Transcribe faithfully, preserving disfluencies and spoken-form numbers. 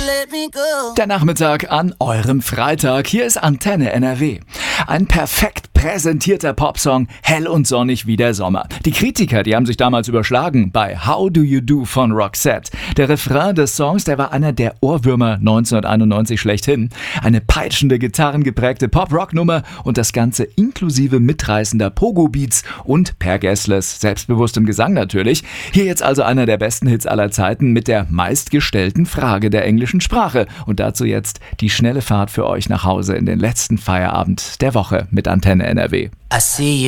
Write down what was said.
Der Nachmittag an eurem Freitag. Hier ist Antenne N R W. Ein perfekt präsentierter Popsong, hell und sonnig wie der Sommer. Die Kritiker, die haben sich damals überschlagen bei How Do You Do von Roxette. Der Refrain des Songs, der war einer der Ohrwürmer neunzehnhunderteinundneunzig schlechthin. Eine peitschende, gitarrengeprägte Pop-Rock-Nummer und das Ganze inklusive mitreißender Pogo-Beats und Per Gesslers selbstbewusstem Gesang natürlich. Hier jetzt also einer der besten Hits aller Zeiten mit der meistgestellten Frage der englischen Sprache. Und dazu jetzt die schnelle Fahrt für euch nach Hause in den letzten Feierabend der Woche mit Antenne N R W. I see you